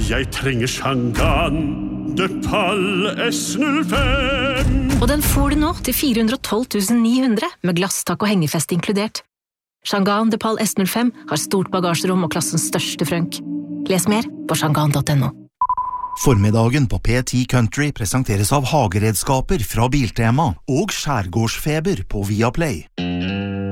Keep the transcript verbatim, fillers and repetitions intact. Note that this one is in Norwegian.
Jeg trenger Shangan de Pal S null fem. Og den får du nå til fire hundre og tolv tusen ni hundre, med glasstak og hengefest inkludert. Shangan de Pal S null fem har stort bagasjerom og klassens største frunk. Les mer på shangan punktum no. Formiddagen på P ti Country presenteres av hageredskaper fra Biltema og skjærgårdsfeber på Viaplay.